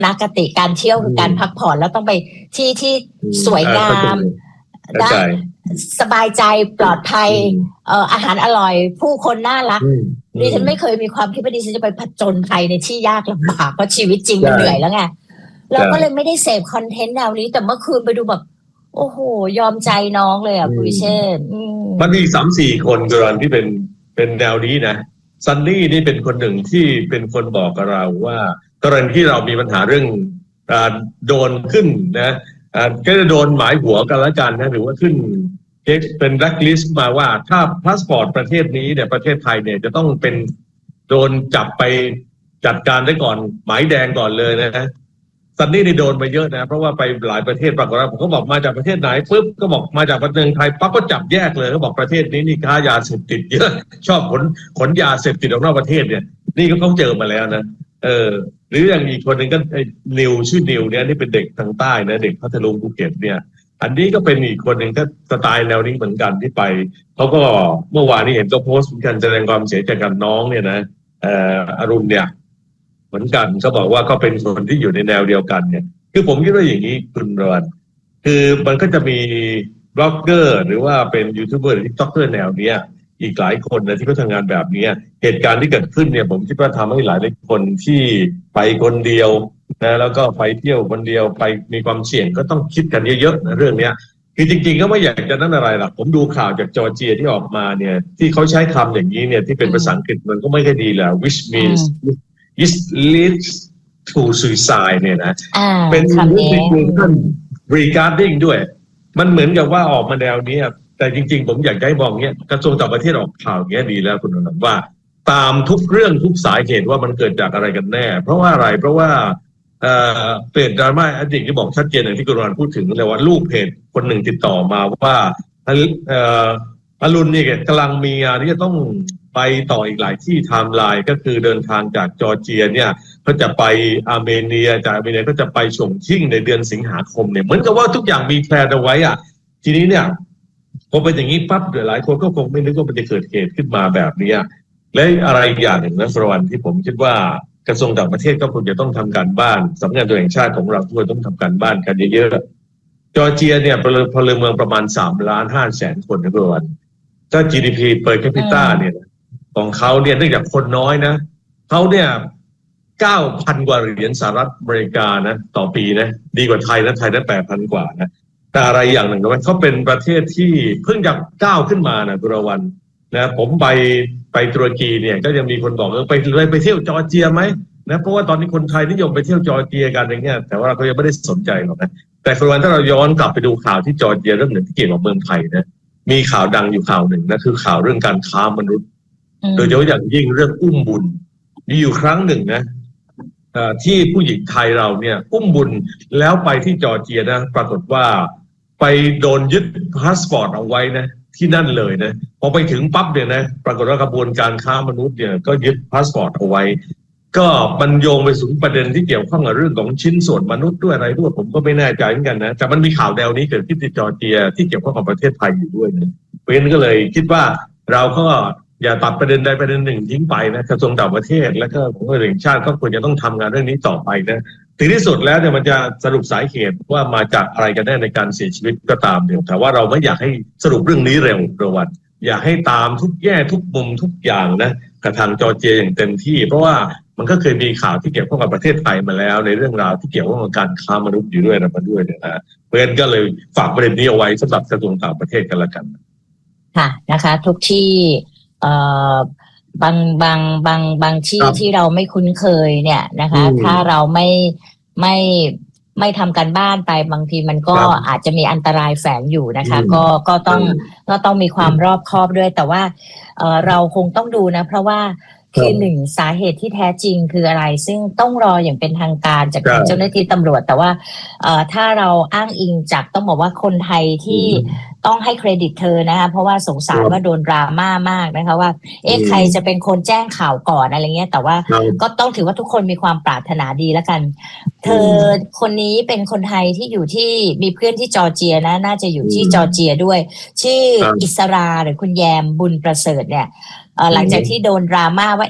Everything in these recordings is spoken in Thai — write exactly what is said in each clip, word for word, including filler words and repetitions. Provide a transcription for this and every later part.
นะกติการเที่ยวคือการพักผ่อนแล้วต้องไปที่ที่สวยงามได้สบายใจปลอดภัยเอ่ออาหารอร่อยผู้คนน่ารักดิฉันไม่เคยมีความคิดว่าดิฉันจะไปผจญภัยในที่ยากลำบากเพราะชีวิตจริงมันเหนื่อยแล้วไงเราก็เลยไม่ได้เสพคอนเทนต์แนวนี้แต่เมื่อคืนไปดูแบบโอ้โหยอมใจน้องเลยอ่ะคุยเช่นมันมีสามสี่คนกรณีที่เป็นเป็นแนวนี้นะซันนี่นี่เป็นคนหนึ่งที่เป็นคนบอกกับเราว่ากรณีที่เรามีปัญหาเรื่องโดนขึ้นนะก็จะโดนหมายหัวกันละกันนะหรือว่าขึ้นเป็นแบล็คลิสต์มาว่าถ้าพาสปอร์ตประเทศนี้เนี่ยประเทศไทยเนี่ยจะต้องเป็นโดนจับไปจัดการได้ก่อนหมายแดงก่อนเลยนะซันนี่นี่โดนมาเยอะนะเพราะว่าไปหลายประเทศปรากฏว่าผมก็บอกมาจากประเทศไหนปุ๊บก็บอกมาจากประเทศไทยปั๊บก็จับแยกเลยก็บอกประเทศนี้นี่ค้ายาเสพติดเยอะชอบขนขนยาเสพติดออกนอกประเทศเนี่ยนี่ก็ต้องเจอมาแล้วนะเออหรืออย่างอีกคนหนึ่งก็ไอ้นิวชื่อนิวเนี่ยนี่เป็นเด็กทางใต้นะเด็กพัทลุงภูเก็ตเนี่ยอันนี้ก็เป็นอีกคนหนึ่งก็สไตล์แนวนี้เหมือนกันที่ไปเขาก็เมื่อวานนี้เห็นก็โพสต์กันแสดงความเสียใจกับน้องเนี่ยนะเอ่ออรุณเนี่ยเหมือนกันเขาบอกว่าก็เป็นคนที่อยู่ในแนวเดียวกันเนี่ยคือผมคิดว่าอย่างนี้คุณรอนคือมันก็จะมีบล็อกเกอร์หรือว่าเป็นยูทูบเบอร์หรือทิกต็อกเกอร์แนวเนี้ยอีกหลายคนนะที่เขาทำงานแบบนี้เหตุการณ์ที่เกิดขึ้นเนี่ยผมคิดว่าทำให้หลายหลายคนที่ไปคนเดียวนะแล้วก็ไปเที่ยวคนเดียวไปมีความเสี่ยงก็ต้องคิดกันเยอะๆนะเรื่องเนี้ยคือจริงๆก็ไม่อยากจะนั่นอะไรหรอกผมดูข่าวจากจอร์เจียที่ออกมาเนี่ยที่เขาใช้คำอย่างนี้เนี่ยที่เป็นภาษาอังกฤษมันก็ไม่ค่อยดีแหละ which means it leads to suicide เนี่ยนะเป็น investigation regarding ด้วยมันเหมือนกับว่าออกมาแนวนี้แต่จริงๆผมอยากให้มองเนี้ยกระทรวงต่างประเทศออกข่าวเงี้ยดีแล้วคุณอนันต์ว่าตามทุกเรื่องทุกสาเหตุว่ามันเกิดจากอะไรกันแน่เพราะว่าอะไรเพราะว่าเอ่อเพจดราม่าอดีตที่บอกชัดเจนอย่างที่คุณอนันต์พูดถึงเลยว่าลูกเพจคนหนึ่งติดต่อมาว่าเอ่ออรุณนี่กำลังมีงานที่จะต้องไปต่ออีกหลายที่ไทม์ไลน์ก็คือเดินทางจากจอร์เจียเนี่ยก็จะไปอาร์เมเนียจากอาร์เมเนียก็จะไปฉงชิ่งในเดือนสิงหาคมเนี่ยเหมือนกับว่าทุกอย่างมีแพลนเอาไว้อ่ะทีนี้เนี่ยพอเป็นอย่างนี้ปั๊บเดี๋ยวหลายคนก็คงไม่นึกว่ามันจะเกิดเหตุขึ้นมาแบบนี้และอะไรอีกอย่างหนึ่งนะสรวันที่ผมคิดว่ากระทรวงต่างประเทศก็ควรจะต้องทำการบ้านสำนักงานตำรวจแห่งชาติของเราควรต้องทำการบ้านกันเยอะๆจอร์เจียเนี่ยพลเมืองประมาณสามล้านห้าแสนคนนะสรวันถ้า จี ดี พี per capita เนี่ยของเขาเนี่ยเนื่องจากคนน้อยนะเขาเนี่ย เก้าพัน กว่าเหรียญสหรัฐอเมริกานะต่อปีนะดีกว่าไทยนะไทยได้ แปดพัน กว่านะแต่อะไรอย่างหนึ่งนะเขาเป็นประเทศที่เพิ่งจะก้าวขึ้นมานะกุรวันนะผมไปไปตุรกีเนี่ยก็ยังมีคนบอกเออไปเลยไปเที่ยวจอร์เจียไหมนะเพราะว่าตอนนี้คนไทยนิยมไปเที่ยวจอร์เจียกันอย่างเงี้ยแต่ว่าเขายังไม่ได้สนใจหรอกนะแต่กุรวันถ้าเราย้อนกลับไปดูข่าวที่จอร์เจียเรื่องหนึ่งที่เกี่ยวกับเมืองไทยนะมีข่าวดังอยู่ข่าวหนึ่งนะคือข่าวเรื่องการค้ามนุษย์โดยเฉพาะอย่างยิ่งเรื่องอุ้มบุญมีอยู่ครั้งหนึ่งนะที่ผู้หญิงไทยเราเนี่ยอุ้มบุญแล้วไปที่จอร์เจียนะปรากฏว่าไปโดนยึดพาสปอร์ตเอาไว้นะที่นั่นเลยนะพอไปถึงปั๊บเนี่ยนะปรากฏว่ากระบวนการค้ามนุษย์เนี่ยก็ยึดพาสปอร์ตเอาไว้ก็มันโยงไปสู่ประเด็นที่เกี่ยวข้องกับเรื่องของชิ้นส่วนมนุษย์ด้วยอะไรด้วยผมก็ไม่แน่ใจเหมือนกันนะแต่มันมีข่าวแนวนี้เกิดขึ้นที่จอร์เจียที่เกี่ยวข้องกับประเทศไทยอยู่ด้วยนะเพราะฉะนั้นก็เลยคิดว่าเราก็อย่าตัดประเด็นใดประเด็นหนึ่งทิ้งไปนะกระทรวงต่างประเทศแล้วก็ของแห่งชาติก็ควรจะต้องทำงานเรื่องนี้ต่อไปนะถึงที่สุดแล้วเนี่ยมันจะสรุปสาเหตุว่ามาจากอะไรกันแน่ในการเสียชีวิตก็ตามเดียวแต่ว่าเราไม่อยากให้สรุปเรื่องนี้เร็วประวัติอยากให้ตามทุกแง่ทุกมุมทุกอย่างนะกระทางจอร์เจียอย่างเต็มที่เพราะว่ามันก็เคยมีข่าวที่เกี่ยวข้องกับประเทศไทยมาแล้วในเรื่องราวที่เกี่ยวข้องกับการค้ามนุษย์อยู่ด้วยนะมาด้วยเนี่ยนะเพราะฉะนั้นก็เลยฝากประเด็นนี้เอาไว้สำหรับกระทรวงต่างประเทศกันละกันค่ะนะคะทุกที่เอ่อบางบางบางบางที่ที่เราไม่คุ้นเคยเนี่ยนะคะถ้าเราไม่ไม่ไม่ทำการบ้านไปบางทีมันก็อาจจะมีอันตรายแฝงอยู่นะคะก็ก็ต้องก็ต้องมีความรอบคอบด้วยแต่ว่าเอ่อเราคงต้องดูนะเพราะว่าคือหนึ่งสาเหตุที่แท้จริงคืออะไรซึ่งต้องรออย่างเป็นทางการจากเจ้าหน้าที่ตำรวจแต่ว่าเอ่อถ้าเราอ้างอิงจากต้องบอกว่าคนไทยที่ต้องให้เครดิตเธอนะคะเพราะว่าสงสารว่าโดนดราม่ามากนะคะว่าเอ๊ะใครจะเป็นคนแจ้งข่าวก่อนอะไรเงี้ยแต่ว่าก็ต้องถือว่าทุกคนมีความปรารถนาดีแล้วกันเธอคนนี้เป็นคนไทยที่อยู่ที่มีเพื่อนที่จอร์เจียนะน่าจะอยู่ที่จอร์เจียด้วยชื่ออิสราหรือคุณแยมบุญประเสริฐเนี่ยหลังจากที่โดนดราม่าว่าเอ๊ะ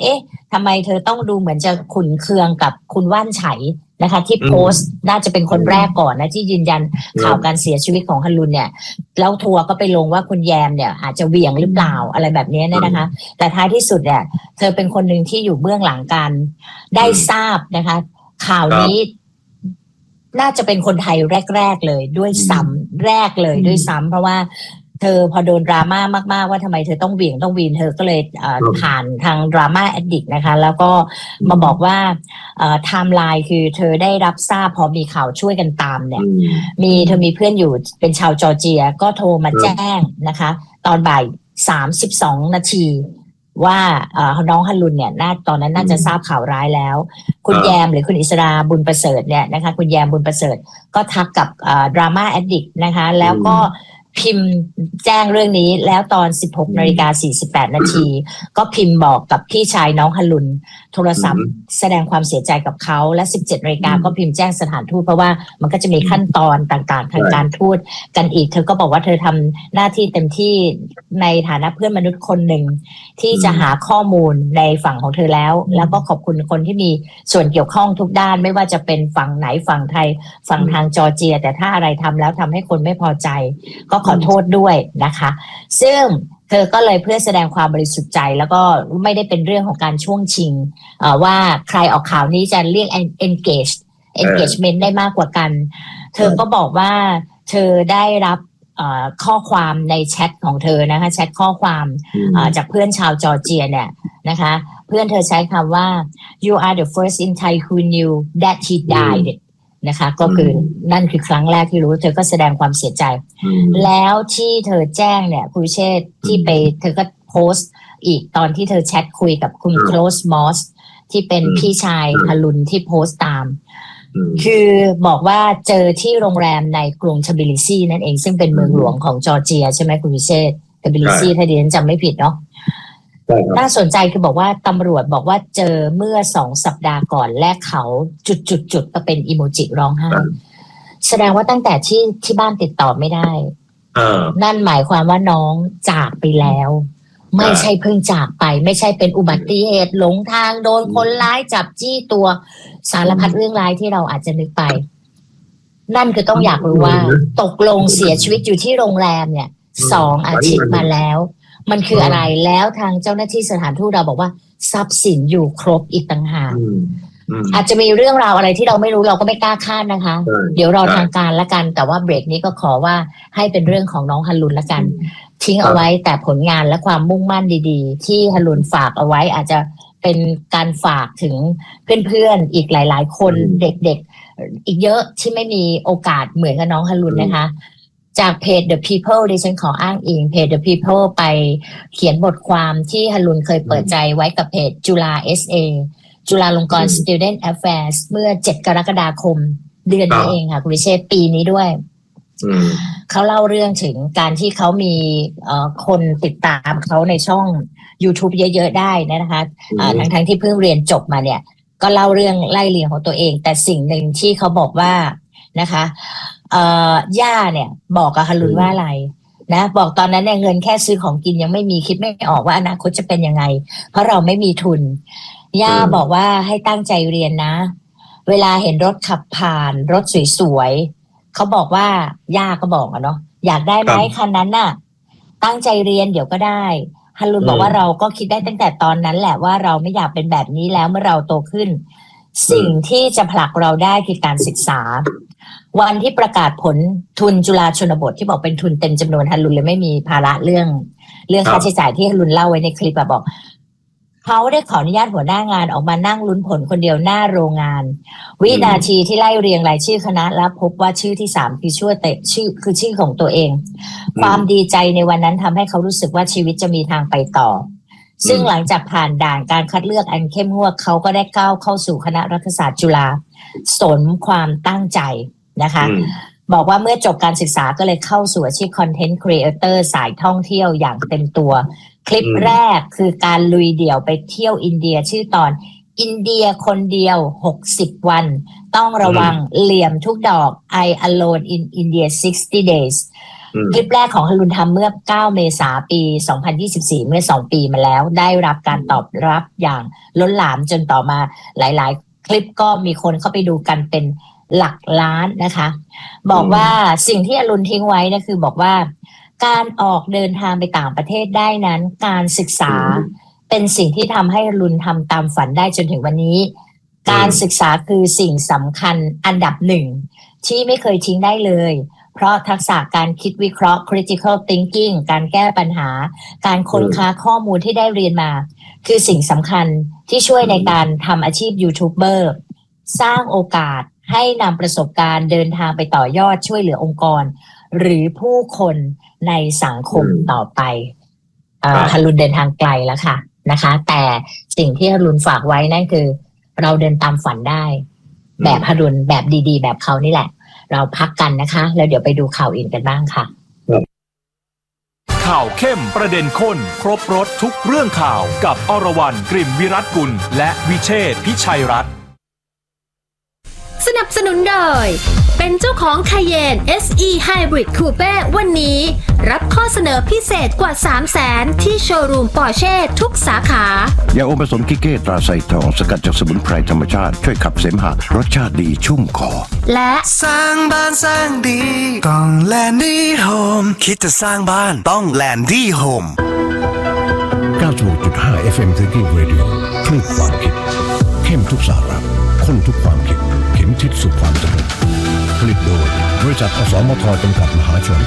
ทำไมเธอต้องดูเหมือนจะขุ่นเคืองกับคุณว่านไฉนะคะที่โพสต์น่าจะเป็นคนแรกก่อนนะที่ยืนยันข่าวการเสียชีวิตของฮันลุนเนี่ยแล้วทัวร์ก็ไปลงว่าคุณแยมเนี่ยอาจจะเหวี่ยงหรือเปล่าอะไรแบบนี้เนี่ยนะคะแต่ท้ายที่สุดเนี่ยเธอเป็นคนหนึ่งที่อยู่เบื้องหลังการได้ทราบนะคะข่าวนี้น่าจะเป็นคนไทยแรกๆเลยด้วยซ้ำแรกเลยด้วยซ้ำเพราะว่าเธอพอโดนดราม่ามากๆว่าทำไมเธอต้องเหวี่ยงต้องวีนเธอก็เลยผ่านทางดราม่าแอดดิกนะคะแล้วก็มาบอกว่าไทม์ไลน์คือเธอได้รับทราบพอมีข่าวช่วยกันตามเนี่ยมีเธอมีเพื่อนอยู่เป็นชาวจอร์เจียก็โทรมาแจ้งนะคะตอนบ่ายสามสิบสองนาทีว่าน้องฮันลุนเนี่ยน่าตอนนั้นน่าจะทราบข่าวร้ายแล้วคุณแยมหรือคุณอิสราบุญประเสริฐเนี่ยนะคะคุณแยมบุญประเสริฐก็ทักกับดราม่าแอดดิกนะคะแล้วก็พิมพ์แจ้งเรื่องนี้แล้วตอน สิบหกนาฬิกาสี่สิบแปดนาทีก็พิมพ์บอกกับพี่ชายน้องฮันลุนโทรศัพท์แสดงความเสียใจกับเขาและ สิบเจ็ดนาฬิกาก็พิมพ์แจ้งสถานทูตเพราะว่ามันก็จะมีขั้นตอนต่างๆทางการทูตกันอีกเธอก็บอกว่าเธอทำหน้าที่เต็มที่ในฐานะเพื่อนมนุษย์คนหนึ่งที่จะหาข้อมูลในฝั่งของเธอแล้วแล้วก็ขอบคุณคนที่มีส่วนเกี่ยวข้องทุกด้านไม่ว่าจะเป็นฝั่งไหนฝั่งไทยฝั่งทางจอร์เจียแต่ถ้าอะไรทำแล้วทำให้คนไม่พอใจก็ขอโทษด้วยนะคะซึ่งเธอก็เลยเพื่อแสดงความบริสุทธิ์ใจแล้วก็ไม่ได้เป็นเรื่องของการช่วงชิงว่าใครออกข่าวนี้จะเรียก engage engagement ได้มากกว่ากันเธอก็บอกว่าเธอได้รับข้อความในแชทของเธอนะคะแชทข้อความจากเพื่อนชาวจอร์เจียเนี่ยนะคะเพื่อนเธอใช้คำว่า you are the first in Thai who knew that he diedนะคะก็คือนั่นคือครั้งแรกที่รู้เธอก็แสดงความเสียใจแล้วที่เธอแจ้งเนี่ยคุณเชษที่ไปเธอก็โพสต์อีกตอนที่เธอแชทคุยกับคุณโคลสมอสที่เป็นพี่ชายฮารุนที่โพสต์ตามคือบอกว่าเจอที่โรงแรมในกรุงทบิลิซีนั่นเองซึ่งเป็นเมืองหลวงของจอร์เจียใช่ไหไหมคุณวิเชษทบิลิซีถ้าดิฉันจำไม่ผิดเนาะน่าสนใจคือบอกว่าตำรวจบอกว่าเจอเมื่อสองสัปดาห์ก่อนและเขาจุดๆๆก็เป็นอีโมจิร้องไห้แสดงว่าตั้งแต่ที่ที่บ้านติดต่อไม่ได้นั่นหมายความว่าน้องจากไปแล้วไม่ใช่เพิ่งจากไปไม่ใช่เป็นอุบัติเหตุหลงทางโดนคนร้ายจับจี้ตัวสารพัดเรื่องร้ายที่เราอาจจะนึกไปนั่นคือต้องอยากรู้ว่าตกลงเสียชีวิตอยู่ที่โรงแรมเนี่ยสองอาทิตย์มาแล้วมันคืออะไรแล้วทางเจ้าหน้าที่สถานทูตเราบอกว่าทรัพย์สินอยู่ครบอีกต่างหากอาจจะมีเรื่องราวอะไรที่เราไม่รู้เราก็ไม่กล้าคาดนะคะเดี๋ยวรอทางการละกันแต่ว่าเบรกนี้ก็ขอว่าให้เป็นเรื่องของน้องฮันลุนละกันทิ้งเอาไว้แต่ผลงานและความมุ่งมั่นดีๆที่ฮันลุนฝากเอาไว้อาจจะเป็นการฝากถึงเพื่อนๆอีกหลายๆคนเด็กๆอีกเยอะที่ไม่มีโอกาสเหมือนกับน้องฮันลุนนะคะจากเพจ The People ดิฉันขออ้างอิงเพจ The People ไปเขียนบทความที่ฮันลุนเคยเปิดใจไว้กับเพจจุฬา เอส เอ จุฬาลงกรณ์ Student Affairs เมื่อเจ็ดกรกฎาคมเดือนนี้เองค่ะคุณวิเชษปีนี้ด้วยเขาเล่าเรื่องถึงการที่เขามีคนติดตามเขาในช่อง YouTube เยอะๆได้นะคะทั้งทั้งที่เพิ่งเรียนจบมาเนี่ยก็เล่าเรื่องไล่เรียงของตัวเองแต่สิ่งหนึ่งที่เขาบอกว่านะคะย่าเนี่ยบอกกับฮันลุนว่าอะไรนะบอกตอนนั้นเนี่ยเงินแค่ซื้อของกินยังไม่มีคิดไม่ออกว่าอนาคตจะเป็นยังไงเพราะเราไม่มีทุนย่าบอกว่าให้ตั้งใจเรียนนะเวลาเห็นรถขับผ่านรถสวยๆเขาบอกว่าย่าก็บอกอะเนาะอยากได้ไหมคันนั้นน่ะตั้งใจเรียนเดี๋ยวก็ได้ฮันลุนบอกว่าเราก็คิดได้ตั้งแต่ตอนนั้นแหละว่าเราไม่อยากเป็นแบบนี้แล้วเมื่อเราโตขึ้นสิ่งที่จะผลักเราได้คือการศึกษาวันที่ประกาศผลทุนจุฬาชนบทที่บอกเป็นทุนเต็มจำนวนฮันลุนเลยไม่มีภาระเรื่องเรื่องค่าใช้จ่ายที่ฮันลุนเล่าไว้ในคลิปอะบอกเขาได้ขออนุญาตหัวหน้างานออกมานั่งลุ้นผลคนเดียวหน้าโรงงานวินาทีที่ไล่เรียงรายชื่อคณะแล้วพบว่าชื่อที่สามคือชื่อเตะชื่อคือชื่อของตัวเองความดีใจในวันนั้นทำให้เขารู้สึกว่าชีวิตจะมีทางไปต่อซึ่งหลังจากผ่านด่านการคัดเลือกอันเข้มงวดเขาก็ได้ก้าวเข้าสู่คณะรัฐศาสตร์จุฬาสมความตั้งใจนะคะบอกว่าเมื่อจบการศึกษาก็เลยเข้าสู่อาชีพคอนเทนต์ครีเอเตอร์สายท่องเที่ยวอย่างเต็มตัวคลิปแรกคือการลุยเดี่ยวไปเที่ยวอินเดียชื่อตอนอินเดียคนเดียวหกสิบวันต้องระวังเหลี่ยมทุกดอก I alone in India sixty days คลิปแรกของฮารุนทำเมื่อเก้าเมษายนปีสองพันยี่สิบสี่เมื่อสองปีมาแล้วได้รับการตอบรับอย่างล้นหลามจนต่อมาหลายๆคลิปก็มีคนเข้าไปดูกันเป็นหลักล้านนะคะบอกว่าสิ่งที่อรุณทิ้งไว้นะคือบอกว่าการออกเดินทางไปต่างประเทศได้นั้นการศึกษาเป็นสิ่งที่ทำให้อรุณทำตามฝันได้จนถึงวันนี้การศึกษาคือสิ่งสำคัญอันดับหนึ่งที่ไม่เคยทิ้งได้เลยเพราะทักษะการคิดวิเคราะห์ critical thinking การแก้ปัญหาการค้นคว้าข้อมูลที่ได้เรียนมาคือสิ่งสำคัญที่ช่วยในการทำอาชีพยูทูบเบอร์สร้างโอกาสให้นำประสบการณ์เดินทางไปต่อยอดช่วยเหลือองค์กรหรือผู้คนในสังคมต่อไปฮารุนเดินทางไกลแล้วค่ะนะคะแต่สิ่งที่ฮารุนฝากไว้นั่นคือเราเดินตามฝันได้แบบฮารุนแบบดีๆแบบเขานี่แหละเราพักกันนะคะแล้วเดี๋ยวไปดูข่าวอื่นกันบ้างค่ะข่าวเข้มประเด็นข้นครบรสทุกเรื่องข่าวกับอรวรรณ กลิ่นวิรัตกุลและวิเชษฐ์พิชัยรัตน์สนับสนุนโดยเป็นเจ้าของ Cayenne เอส อี Hybrid Coupe วันนี้รับข้อเสนอพิเศษกว่า สามแสน ที่โชว์รูม Porsche ทุกสาขายาอมผสมกิเก้ตราไซทองสกัดจากสมุนไพรธรรมชาติช่วยขับเสมหะรสชาติดีชุ่มคอและสร้างบ้านสร้างดีต้องแลนดี้โฮมคิดจะสร้างบ้านต้องแลนดี้โฮมเก้าสิบหกจุดห้า เอฟ เอ็ม Thinking Radio คลื่นความคิดเข้มทุกสาระข้นทุกความคิดเข็มทิศสู่ความสำเร็จผลิตโดยบริษัทอสมทจำกัดมหาชน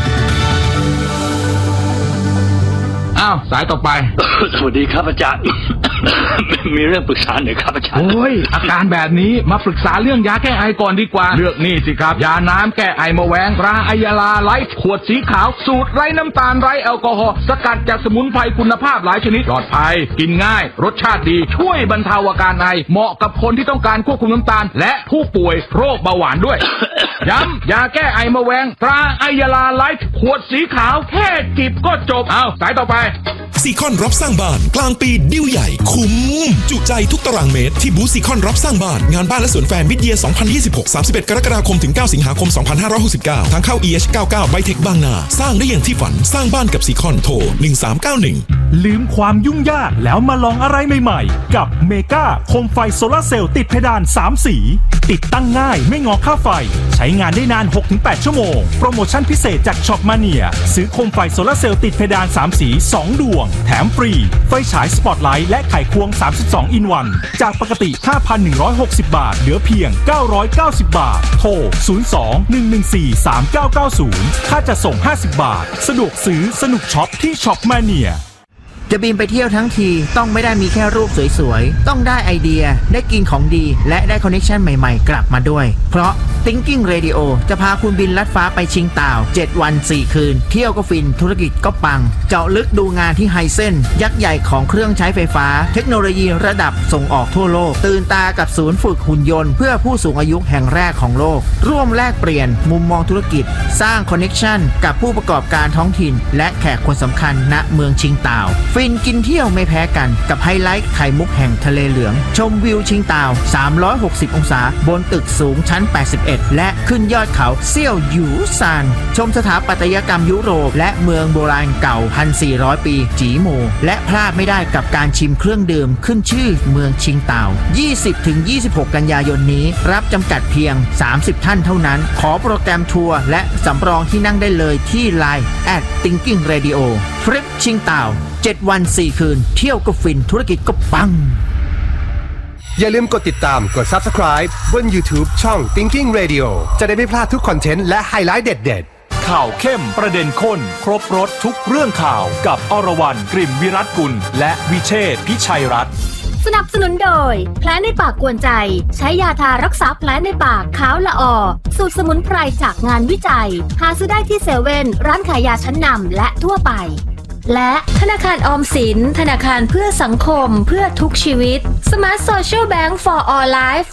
อ้าวสายต่อไปสวัสดีครับอาจารย์ มีเรื่องปรึกษาหน่อยครับอาจารย์โอ้ยอาการแบบนี้มาปรึกษาเรื่องยาแก้ไอก่อนดีกว่าเลือกนี่สิครับยาน้ำแก้ไอมะแวงตราไอยาลาไลท์ขวดสีขาวสูตรไร้น้ำตาลไร้แอลกอฮอล์สกัดจากสมุนไพรคุณภาพหลายชนิดปลอดภัยกินง่ายรสชาติดีช่วยบรรเทาอาการไอเหมาะกับคนที่ต้องการควบคุมน้ำตาลและผู้ป่วยโรคเบาหวานด้วย ย้ำยาแก้ไอมะแวงตราไอยาลาไลท์ขวดสีขาวแค่จิบก็จบเอาสายต่อไปซีคอนรับสร้างบ้านกลางปีดิวใหญ่คุ้มจุใจทุกตารางเมตรที่บูธซีคอนรับสร้างบ้านงานบ้านและสวนแฟร์มิดเยียร์สองพันยี่สิบหก สามสิบเอ็ดกรกฎาคมถึงเก้าสิงหาคมสองพันห้าร้อยหกสิบเก้าทางเข้า อี เอช เก้าสิบเก้า ไบเทคบางนาสร้างได้อย่างที่ฝันสร้างบ้านกับซีคอนโทรหนึ่งสามเก้าหนึ่งลืมความยุ่งยากแล้วมาลองอะไรใหม่ๆกับเมกาโคมไฟโซลาร์เซลล์ติดเพดานสามสีติดตั้งง่ายไม่งอค่าไฟใช้งานได้นาน หกถึงแปด ชั่วโมงโปรโมชั่นพิเศษจากช็อปมาเนียซื้อโคมไฟโซลาร์เซลล์ติดเพดานสามสีสองดวงแถมฟรีไฟฉายสปอตไลท์และไขควงสามสิบสองอินวันจากปกติ ห้าพันหนึ่งร้อยหกสิบ บาทเหลือเพียงเก้าร้อยเก้าสิบ บาทโทรศูนย์ สอง หนึ่ง หนึ่ง สี่ สาม เก้า เก้า ศูนย์ค่าจัดส่งห้าสิบบาทสะดวกซื้อสนุกช็อปที่ช็อปมาเนียจะบินไปเที่ยวทั้งทีต้องไม่ได้มีแค่รูปสวยๆต้องได้ไอเดียได้กินของดีและได้คอนเนคชั่นใหม่ๆกลับมาด้วยเพราะ Thinking Radio จะพาคุณบินลัดฟ้าไปชิงต่าวเจ็ดวันสี่คืนเที่ยวก็ฟินธุรกิจก็ปังเจาะลึกดูงานที่ไฮเซนยักษ์ใหญ่ของเครื่องใช้ไฟฟ้าเทคโนโลยีระดับส่งออกทั่วโลกตื่นตากับศูนย์ฝึกหุ่นยนต์เพื่อผู้สูงอายุแห่งแรกของโลกร่วมแลกเปลี่ยนมุมมองธุรกิจสร้างคอนเนคชั่นกับผู้ประกอบการท้องถิ่นและแขกคนสำคัญณเมืองชิงต่าวฟินกินเที่ยวไม่แพ้กันกับไฮไลท์ไข่มุกแห่งทะเลเหลืองชมวิวชิงต่าวสามร้อยหกสิบองศาบนตึกสูงชั้นแปดสิบเอ็ดและขึ้นยอดเขาเซี่ยวหยูซานชมสถาปัตยกรรมยุโรปและเมืองโบราณเก่า หนึ่งพันสี่ร้อย ปีจีหมู่และพลาดไม่ได้กับการชิมเครื่องดื่มขึ้นชื่อเมืองชิงต่าว ยี่สิบถึงยี่สิบหก กันยายนนี้รับจำกัดเพียงสามสิบท่านเท่านั้นขอโปรแกรมทัวร์และสำรองที่นั่งได้เลยที่ ไลน์ แอท Thinking Radio ทริปชิงต่าวเจ็ดวันสี่คืนเที่ยวก็ฟินธุรกิจก็ปังอย่าลืมกดติดตามกด ซับสไครบ์ บน YouTube ช่อง Thinking Radio จะได้ไม่พลาดทุกคอนเทนต์และไฮไลท์เด็ดๆข่าวเข้มประเด็นข้นครบรสทุกเรื่องข่าวกับอรวรรณ กลิ่นวิรัตกุลและวิเชษฐ์พิชัยรัตน์สนับสนุนโดยแผลในปากกวนใจใช้ยาทารักษาแผลในปากขาวละออสูตรสมุนไพรจากงานวิจัยหาซื้อได้ที่เซเว่นร้านขายยาชั้นนำและทั่วไปและธนาคารออมสินธนาคารเพื่อสังคมเพื่อทุกชีวิต Smart Social Bank for All Life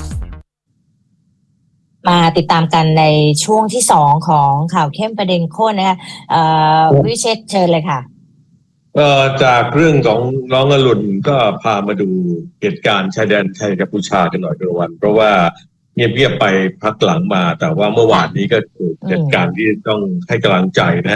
มาติดตามกันในช่วงที่สองของข่าวเข้มประเด็นข้นนะคะวิเชษฐ์เชิญเลยค่ะเอ่อจากเรื่องของน้องอรุณก็พามาดูเหตุการณ์ชายแดนไทยกัมพูชากันหน่อยทุกวันเพราะว่าเงียบๆไปพักหลังมาแต่ว่าเมื่อวานนี้ก็เกิดเหตุการณ์ที่ต้องให้กำลังใจนะ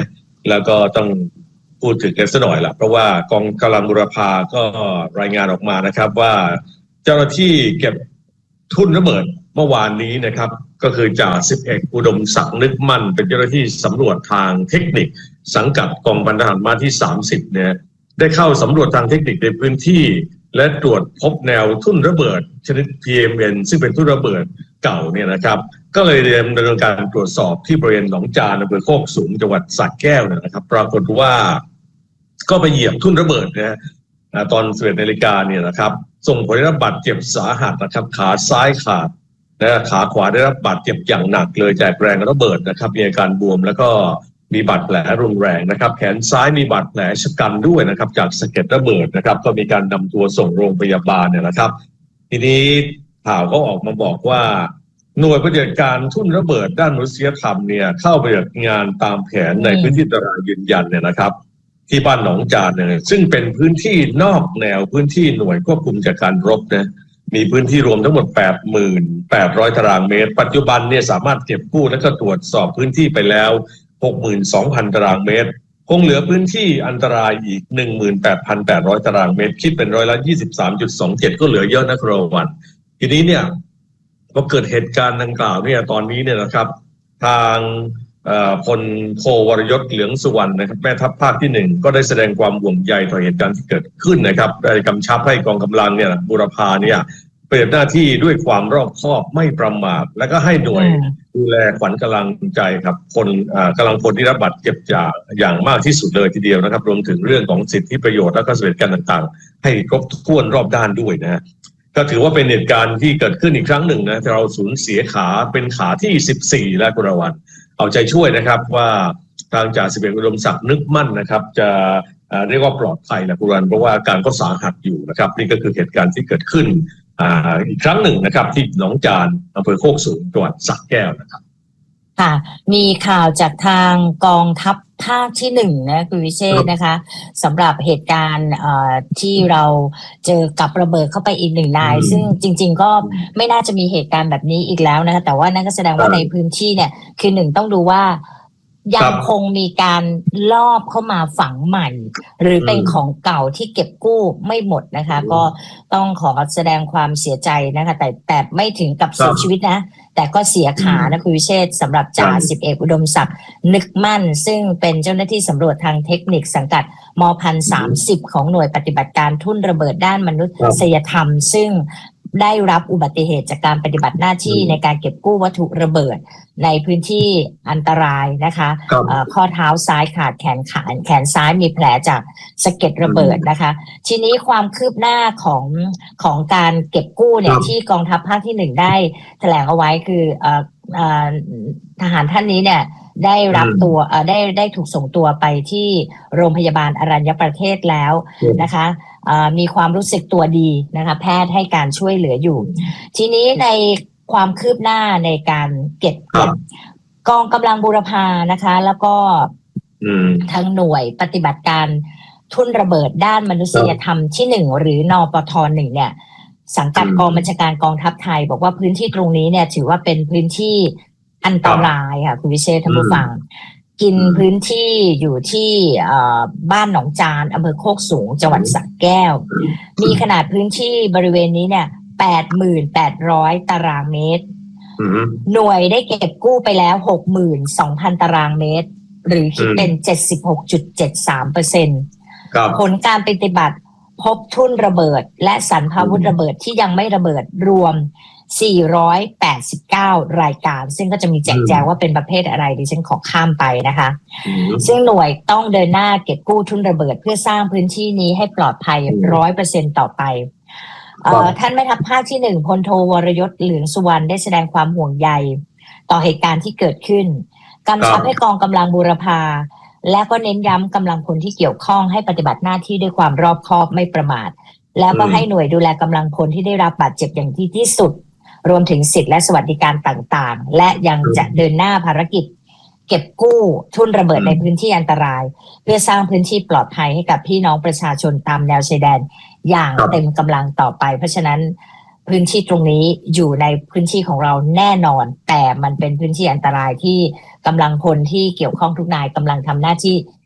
แล้วก็ต้องพูดถึงกันสักหน่อยละเพราะว่ากองกำลังบูรพาก็รายงานออกมานะครับว่าเจ้าหน้าที่เก็บทุ่นระเบิดเมื่อวานนี้นะครับก็คือจ่าสิบเอกอุดมศักดิ์นึกมั่นเป็นเจ้าหน้าที่สำรวจทางเทคนิคสังกัดกองพันทหารม้าที่สามสิบเนี่ยได้เข้าสำรวจทางเทคนิคในพื้นที่และตรวจพบแนวทุ่นระเบิดชนิด พี เอ็ม เอ็น ซึ่งเป็นทุ่นระเบิดเก่าเนี่ยนะครับก็เลยดำเนินการตรวจสอบที่บริเวณหนองจานอำเภอโคกสูงจังหวัดสระแก้วเนี่ยนะครับปรากฏว่าก็ไปเหยียบทุ่นระเบิดนะตอนสิบเอ็ดนาฬิกาเนี่ยนะครับส่งผลให้รับบาดเจ็บสาหัสนะครับขาซ้ายขาดนะขาขวาได้รับบาดเจ็บอย่างหนักเลยจากแรงระเบิดนะครับมีอาการบวมแล้วก็มีบาดแผลรุนแรงนะครับแขนซ้ายมีบาดแผลชะกันด้วยนะครับจากสะเก็ดระเบิดนะครับก็มีการนำตัวส่งโรงพยาบาลเนี่ยนะครับทีนี้ข่าวก็ออกมาบอกว่าหน่วยปฏิบัติการทุ่นระเบิดด้านมนุษยธรรมเนี่ยเข้าปฏิบัติงานตามแผนในพื้นที่ตรายยืนยันเนี่ยนะครับที่บ้านหนองจานเนี่ยซึ่งเป็นพื้นที่นอกแนวพื้นที่หน่วยควบคุมจากการรบนะมีพื้นที่รวมทั้งหมด แปดหมื่นแปดพัน ตารางเมตรปัจจุบันเนี่ยสามารถเก็บกู้และก็ตรวจสอบพื้นที่ไปแล้ว หกหมื่นสองพัน ตารางเมตรคงเหลือพื้นที่อันตรายอีก หนึ่งหมื่นแปดพันแปดร้อย ตารางเมตรคิดเป็นร้อยละ ยี่สิบสามจุดสองเจ็ด ก็เหลือเยอะนะครับวันทีนี้เนี่ยพอเกิดเหตุการณ์ดังกล่าวเนี่ยตอนนี้เนี่ยนะครับทางพลโทวรยศเหลืองสุวรรณนะครับแม่ทัพภาคที่หนึ่งก็ได้แสดงความห่วงใยต่อเหตุการณ์ที่เกิดขึ้นนะครับได้กำชับให้กองกำลังเนี่ยบูรพาเนี่ยปฏิบัติหน้าที่ด้วยความรอบคอบไม่ประมาทและก็ให้หน่วยดูแลขวัญกำลังใจครับคนกำลังพลที่รับบาดเจ็บจากอย่างมากที่สุดเลยทีเดียวนะครับรวมถึงเรื่องของสิทธิประโยชน์และก็สวัสดิการต่างๆให้ครบถ้วนรอบด้านด้วยนะฮะก็ถือว่าเป็นเหตุการณ์ที่เกิดขึ้นอีกครั้งหนึ่งนะเราสูญเสียขาเป็นขาที่สิบสี่แล้วคุณวันเอาใจช่วยนะครับว่าทางจ่าสิบเอกอุดมศักดิ์นึกมั่นนะครับจะเรียกว่าปลอดภัยนะคุณวันเพราะว่าการก็สาหัสอยู่นะครับนี่ก็คือเหตุการณ์ที่เกิดขึ้นอ่าอีกครั้งหนึ่งนะครับที่หนองจานอำเภอโคกสูงจังหวัดสระแก้วนะครับค่ะมีข่าวจากทางกองทัพภาคที่หนึ่งนะคุณวิเชษนะคะสำหรับเหตุการณ์ที่เราเจอกับระเบิดเข้าไปอีกหนึ่งนายซึ่งจริงๆก็ไม่น่าจะมีเหตุการณ์แบบนี้อีกแล้วนะคะแต่ว่านั่นก็แสดงว่าในพื้นที่เนี่ยคือหนึ่งต้องดูว่ายังคงมีการลอบเข้ามาฝังใหม่หรือเป็นของเก่าที่เก็บกู้ไม่หมดนะคะก็ต้องขอแสดงความเสียใจนะคะแต่แต่ไม่ถึงกับเสียชีวิตนะแต่ก็เสียขานะคุณวิเชษสำหรับจ่าสิบเอกอุดมศักดิ์นึกมั่นซึ่งเป็นเจ้าหน้าที่สำรวจทางเทคนิคสังกัดมพันสามสิบของหน่วยปฏิบัติการทุ่นระเบิดด้านมนุษยธรรมซึ่งได้รับอุบัติเหตุจากการปฏิบัติหน้าที่ในการเก็บกู้วัตถุระเบิดในพื้นที่อันตรายนะคะข้อเท้าซ้ายขาดแขนขาแขนซ้ายมีแผลจากสะเก็ดระเบิดนะคะทีนี้ความคืบหน้าของของการเก็บกู้เนี่ยที่กองทัพภาคที่หนึ่งได้แถลงเอาไว้คือทหารท่านนี้เนี่ยได้รับตัวได้ได้ถูกส่งตัวไปที่โรงพยาบาลอรัญญประเทศแล้วนะคะมีความรู้สึกตัวดีนะคะแพทย์ให้การช่วยเหลืออยู่ทีนี้ในความคืบหน้าในการเก็บกองกำลังบูรพานะคะแล้วก็ทางหน่วยปฏิบัติการทุ่นระเบิดด้านมนุษยธรรมที่หนึ่งหรือนปทหนึ่งเนี่ยสังกัดกองบัญชาการกองทัพไทยบอกว่าพื้นที่ตรงนี้เนี่ยถือว่าเป็นพื้นที่อันตรายค่ะคุณวิเชษท่านผู้ฟังกินพื้นที่อยู่ที่บ้านหนองจานอำเภอโคกสูงจังหวัดสระแก้วมีขนาดพื้นที่บริเวณนี้เนี่ย แปดหมื่นแปดร้อย ตารางเมตรหน่วยได้เก็บกู้ไปแล้ว หกหมื่นสองพัน ตารางเมตรหรือคิดเป็น เจ็ดสิบหกจุดเจ็ดสามเปอร์เซ็นต์ ผลการปฏิบัติพบทุ่นระเบิดและสรรพาวุธระเบิดที่ยังไม่ระเบิดรวมสี่ร้อยแปดสิบเก้ารายการซึ่งก็จะมีแจกแจงว่าเป็นประเภทอะไรดิฉันขอข้ามไปนะคะซึ่งหน่วยต้องเดินหน้าเก็บกู้ทุ่นระเบิดเพื่อสร้างพื้นที่นี้ให้ปลอดภัย ร้อยเปอร์เซ็นต์ ต่อไปท่านแม่ทัพภาคที่หนึ่งพลโทวรยศเหลืองสุวรรณได้แสดงความห่วงใยต่อเหตุการณ์ที่เกิดขึ้นกำชับให้กองกำลังบูรพาและก็เน้นย้ำกำลังพลที่เกี่ยวข้องให้ปฏิบัติหน้าที่ด้วยความรอบคอบไม่ประมาทแล้วก็ให้หน่วยดูแลกำลังพลที่ได้รับบาดเจ็บอย่างที่ที่สุดรวมถึงสิทธิและสวัสดิการต่างๆและยังจะเดินหน้าภารกิจเก็บกู้ทุ่นระเบิดในพื้นที่อันตรายเพื่อสร้างพื้นที่ปลอดภัยให้กับพี่น้องประชาชนตามแนวชายแดนอย่างเต็มกำลังต่อไปเพราะฉะนั้นพื้นที่ตรงนี้อยู่ในพื้นที่ของเราแน่นอนแต่มันเป็นพื้นที่อันตรายที่กำลังพลที่เกี่ยวข้องทุกนายกำลังทำหน้าที่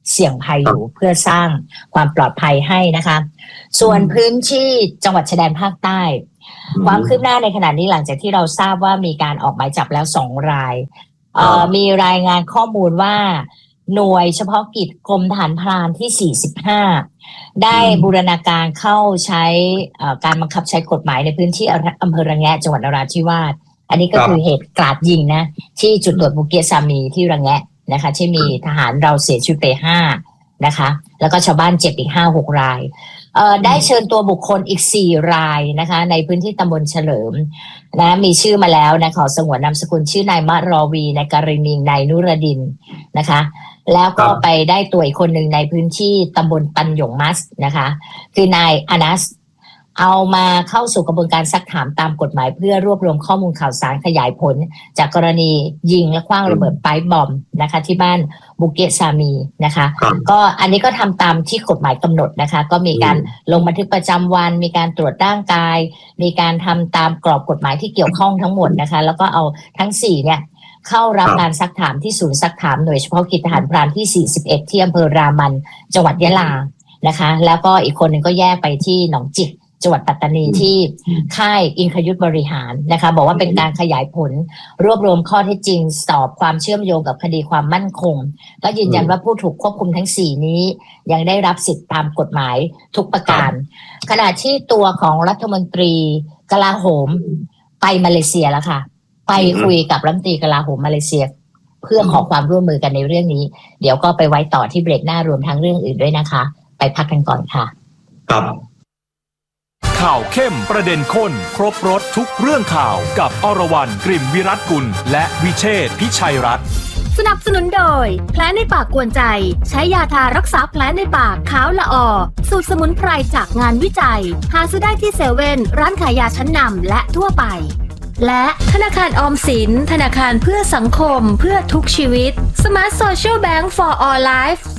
เสี่ยงภัยอยู่เพื่อสร้างความปลอดภัยให้นะคะส่วนพื้นที่จังหวัดชายแดนภาคใต้ความคืบหน้าในขณะนี้หลังจากที่เราทราบว่ามีการออกหมายจับแล้วสองรายมีรายงานข้อมูลว่าหน่วยเฉพาะกิจกรมทหารพรานที่สี่สิบห้าได้บูรณาการเข้าใช้การบังคับใช้กฎหมายในพื้นที่อำเภอระแงะจังหวัดนราธิวาสอันนี้ก็คือเหตุกราดยิงนะที่จุดตรวจบุเกียซามีที่ระแงะนะคะที่มีทหารเราเสียชีวิตไปห้านะคะแล้วก็ชาวบ้านเจ็บอีกห้าหกรายเอ่อได้เชิญตัวบุคคลอีกสี่รายนะคะในพื้นที่ตำบลเฉลิมนะมีชื่อมาแล้วนะขอสงวนนามสกุลชื่อนายมะรอวีนายการิมิงนายนุรดินนะคะแล้วก็ไปได้ตัวอีกคนหนึ่งในพื้นที่ตำบลปันหยงมัสนะคะคือนายอานัสเอามาเข้าสู่กระบวนการซักถามตามกฎหมายเพื่อรวบรวมข้อมูลข่าวสารขยายผลจากกรณียิงและขว้างระเบิดไปป์บอมนะคะที่บ้านบุเกซามีนะคะก็อันนี้ก็ทำตามที่กฎหมายกำหนดนะคะก็มีการลงบันทึกประจำวันมีการตรวจร่างกายมีการทำตามกรอบกฎหมายที่เกี่ยวข้องทั้งหมดนะคะแล้วก็เอาทั้งสี่เนี่ยเข้ารับการซักถามที่ศูนย์ซักถามหน่วยเฉพาะกิจทหารพรานที่สี่สิบเอ็ดที่อำเภอรามันจังหวัดยะลานะคะแล้วก็อีกคนหนึ่งก็แยกไปที่หนองจิกจังหวัดปัตตานีที่ค่ายอิงคยุทธบริหารนะคะบอกว่าเป็นการขยายผลรวบรวมข้อเท็จจริงสอบความเชื่อมโยงกับคดีความมั่นคงก็ยืนยันว่าผู้ถูกควบคุมทั้งสี่นี้ยังได้รับสิทธิตามกฎหมายทุกประการขณะที่ตัวของรัฐมนตรีกลาโหมไปมาเลเซียแล้วค่ะไปคุยกับรัฐมนตรีกลาโหมมาเลเซียเพื่อขอความร่วมมือกันในเรื่องนี้เดี๋ยวก็ไปไว้ต่อที่เบรกหน้ารวมทั้งเรื่องอื่นด้วยนะคะไปพักกันก่อนค่ะครับข่าวเข้มประเด็นข้นครบรสทุกเรื่องข่าวกับอรวรรณกลิ่มวิรัตกุลและวิเชษฐ์พิชัยรัตน์สนับสนุนโดยแผลในปากกวนใจใช้ยาทารักษาแผลในปากขาวละออสูตรสมุนไพรจากงานวิจัยหาซื้อได้ที่เซเว่นร้านขายยาชั้นนำและทั่วไปและธนาคารออมสินธนาคารเพื่อสังคมเพื่อทุกชีวิต Smart Social Bank for All Life